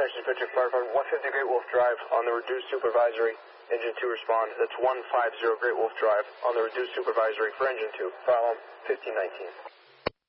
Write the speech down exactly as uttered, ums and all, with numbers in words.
Taxi Pitcher Fire Department, one fifty Great Wolf Drive on the reduced supervisory. Engine two respond. That's one fifty Great Wolf Drive on the reduced supervisory for Engine two. File fifteen nineteen.